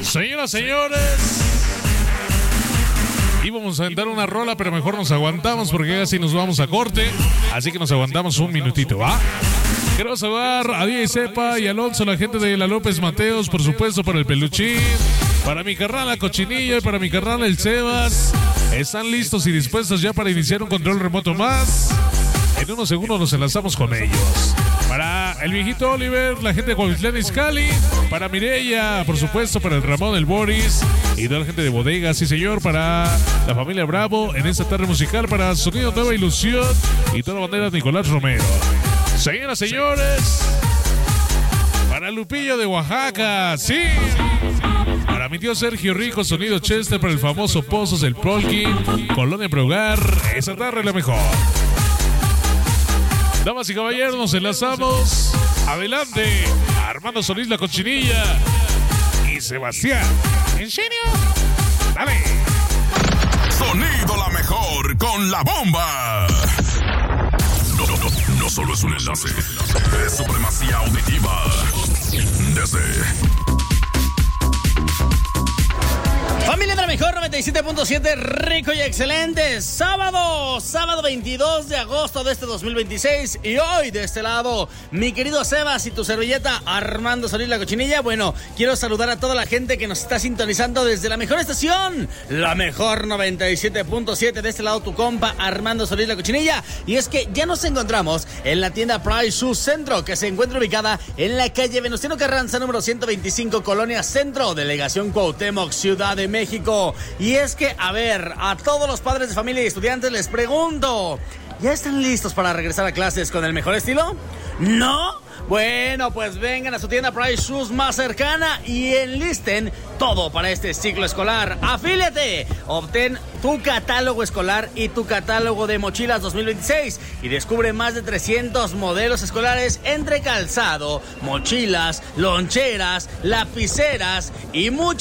Señoras, señores, íbamos a aventar una rola, pero mejor nos aguantamos porque casi nos vamos a corte. Así que nos aguantamos un minutito, ¿va? Quiero saludar a DJ Cepa y Alonso, la gente de la López Mateos, por supuesto, para el Peluchín, para mi carnal la Cochinilla y para mi carnal el Sebas. Están listos y dispuestos ya para iniciar un control remoto más. En unos segundos nos enlazamos con ellos. Para el viejito Oliver, la gente de Cuautitlán Izcalli, para Mireya, por supuesto, para el Ramón, el Boris y toda la gente de Bodega, sí señor, para la familia Bravo en esta tarde musical, para Sonido Nueva Ilusión y toda la bandera de Nicolás Romero. Señoras, señores, para Lupillo de Oaxaca, sí. Para mi tío Sergio Rico, Sonido Chester, para el famoso Pozos del Polkin, Colonia Progar, esa tarde la mejor. Damas y caballeros, nos enlazamos. Adelante, Armando Solís, la Cochinilla y Sebastián. ¿En serio? Dale. Sonido la mejor con la bomba. No solo es un enlace, es supremacía auditiva. Familia de la mejor 97.7, rico y excelente. Sábado 22 de agosto de este 2026. Y hoy de este lado, mi querido Sebas y tu servilleta Armando Solís, la Cochinilla. Bueno, quiero saludar a toda la gente que nos está sintonizando desde la mejor estación, la mejor 97.7. De este lado tu compa Armando Solís, la Cochinilla. Y es que ya nos encontramos en la tienda Price Shoes Centro, que se encuentra ubicada en la calle Venustiano Carranza, número 125, Colonia Centro, Delegación Cuauhtémoc, Ciudad de México. Y es que, a ver, a todos los padres de familia y estudiantes les pregunto, ¿ya están listos para regresar a clases con el mejor estilo? ¿No? Bueno, pues vengan a su tienda Price Shoes más cercana y enlisten todo para este ciclo escolar. ¡Afíliate! Obtén tu catálogo escolar y tu catálogo de mochilas 2026 y descubre más de 300 modelos escolares entre calzado, mochilas, loncheras, lapiceras y mucho